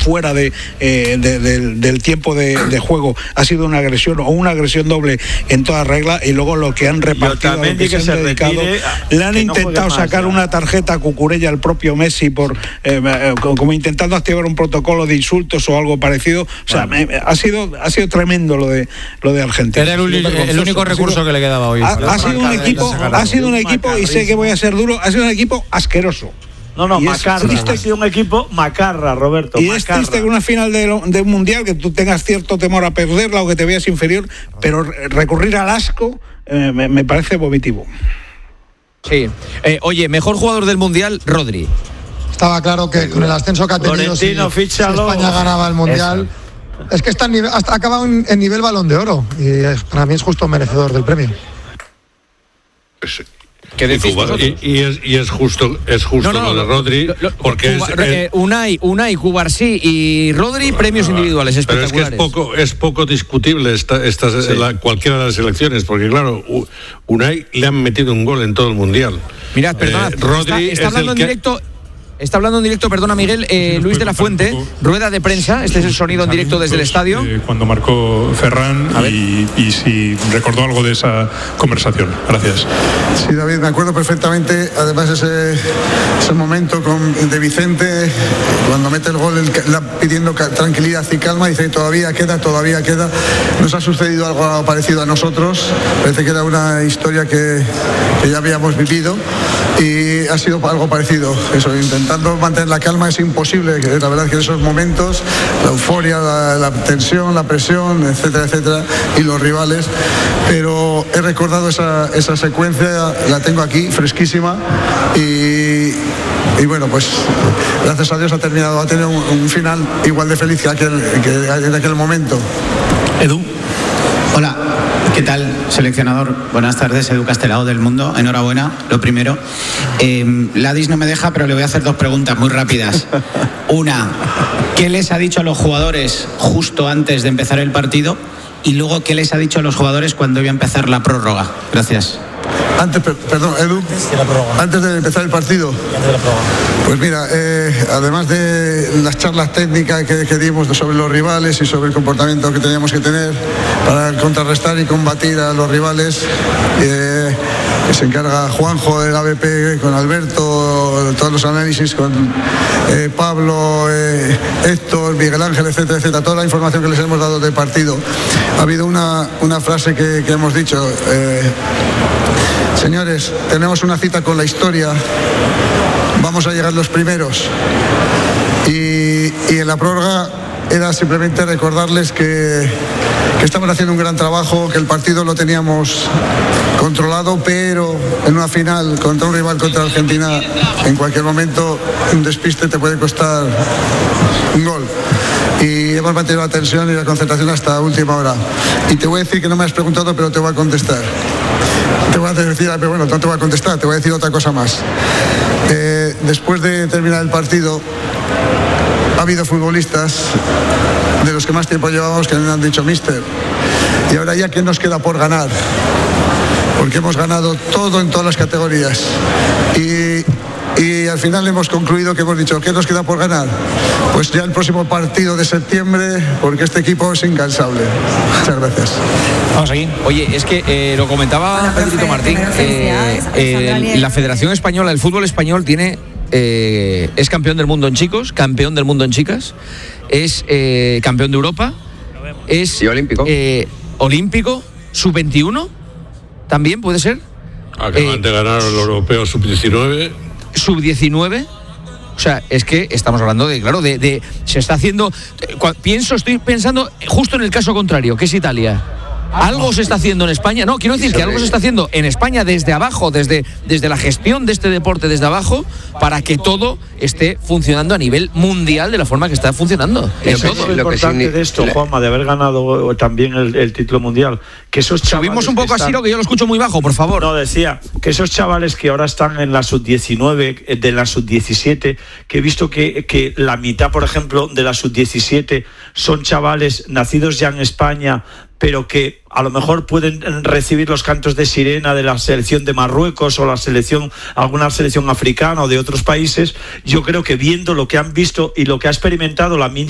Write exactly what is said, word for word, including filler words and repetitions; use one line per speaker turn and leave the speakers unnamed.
fuera de, eh, de, de, del tiempo de, de juego ha sido una agresión o una agresión doble en toda regla, y luego lo que han repartido, lo que, que se han se dedicado, le han intentado no sacar más, una tarjeta a Cucurella al propio Messi por eh, como intentando activar un protocolo de insultos o algo parecido. O sea, bueno. me, ha sido ha sido tremendo lo de lo de Argentina.
Era el, el único recurso sido, que le quedaba hoy.
Ha, ha sido un equipo, ha sido un equipo y sé que voy a ser duro, ha sido un equipo asqueroso.
No, no, y macarra. Ha sido un equipo macarra, Roberto.
Y
macarra.
es triste que una final de, de un mundial, que tú tengas cierto temor a perderla o que te veas inferior, pero recurrir al asco eh, me, me parece vomitivo.
Sí. Eh, oye, mejor jugador del mundial, Rodri.
Estaba claro que con el ascenso que ha tenido, si, si España ganaba el mundial, eso. Es que está en nivel, hasta ha acabado en, en nivel Balón de Oro, y es, para mí es justo merecedor del premio.
Sí.
¿Qué decís
y, y, es, y es justo es justo no, no, lo de Rodri, lo, lo, porque
Cuba,
es,
eh, Unai, Unai, Cubarsí y Rodri, premios individuales espectaculares.
Pero es que es poco, es poco discutible esta, esta, sí. la, cualquiera de las selecciones, porque claro, Unai le han metido un gol en todo el mundial.
Mirad, perdonad, eh, Rodri está, está hablando en que... directo. Está hablando en directo, perdona Miguel, eh, Luis de la Fuente, rueda de prensa, este es el sonido en directo desde el estadio.
Eh, cuando marcó Ferran y, y si recordó algo de esa conversación. Gracias.
Sí, David, me acuerdo perfectamente, además ese, ese momento con, de Vicente, cuando mete el gol, el, la, pidiendo tranquilidad y calma, dice todavía queda, todavía queda. Nos ha sucedido algo parecido a nosotros, parece que era una historia que, que ya habíamos vivido y ha sido algo parecido, eso, intentando mantener la calma es imposible, la verdad que en esos momentos la euforia, la, la tensión, la presión, etcétera, etcétera, y los rivales, pero he recordado esa, esa secuencia, la tengo aquí fresquísima y, y bueno, pues gracias a Dios ha terminado, ha tenido un, un final igual de feliz que, aquel, que en aquel momento.
Edu. Hola, ¿qué tal, seleccionador? Buenas tardes, Edu Castelao del Mundo. Enhorabuena, lo primero. Eh, Ladis no me deja, pero le voy a hacer dos preguntas muy rápidas. Una, ¿qué les ha dicho a los jugadores justo antes de empezar el partido? Y luego, ¿qué les ha dicho a los jugadores cuando iba a empezar la prórroga? Gracias.
Antes, perdón, Edu, antes de empezar el partido.
Antes de la prórroga.
Pues mira, eh, además de las charlas técnicas que, que dimos sobre los rivales y sobre el comportamiento que teníamos que tener para contrarrestar y combatir a los rivales, eh, que se encarga Juanjo del A B P con Alberto, todos los análisis con eh, Pablo, eh, Héctor, Miguel Ángel, etcétera, etcétera, toda la información que les hemos dado del partido. Ha habido una, una frase que, que hemos dicho. Eh, Señores, tenemos una cita con la historia, vamos a llegar los primeros. Y, y en la prórroga era simplemente recordarles que, que estamos haciendo un gran trabajo, que el partido lo teníamos controlado, pero en una final contra un rival, contra Argentina, en cualquier momento un despiste te puede costar un gol. Y hemos mantenido la tensión y la concentración hasta última hora. Y te voy a decir que no me has preguntado, pero te voy a contestar. Te voy a decir, pero bueno, no te voy a contestar, te voy a decir otra cosa más. Eh, después de terminar el partido, ha habido futbolistas de los que más tiempo llevamos que me han dicho, míster, y ahora ya, ¿qué nos queda por ganar? Porque hemos ganado todo en todas las categorías. Y... Y al final hemos concluido que hemos dicho, ¿qué nos queda por ganar? Pues ya el próximo partido de septiembre, porque este equipo es incansable. Muchas gracias.
Vamos aquí. Oye, es que eh, lo comentaba bueno, Pedrito Martín, eh, eh, la Federación Española, el fútbol español tiene, eh, es campeón del mundo en chicos, campeón del mundo en chicas, es eh, campeón de Europa, es
y olímpico,
eh, olímpico, sub veintiuno, también puede ser.
Acaban eh, de ganar el europeo sub diecinueve.
sub diecinueve, o sea, es que estamos hablando de, claro, de, de se está haciendo, pienso, estoy pensando justo en el caso contrario, que es Italia. Algo se está haciendo en España, no, quiero decir que algo se está haciendo en España desde abajo, desde, desde la gestión de este deporte desde abajo, para que todo esté funcionando a nivel mundial de la forma que está funcionando.
Eso es lo importante de esto, Juanma, de haber ganado también el, el título mundial, que esos chavales...
Subimos un poco
están,
a Siro, que yo lo escucho muy bajo, por favor.
No, decía, que esos chavales que ahora están en la sub diecinueve, de la sub diecisiete, que he visto que, que la mitad, por ejemplo, de la sub diecisiete son chavales nacidos ya en España, pero que a lo mejor pueden recibir los cantos de sirena de la selección de Marruecos o la selección, alguna selección africana o de otros países. Yo creo que viendo lo que han visto y lo que ha experimentado la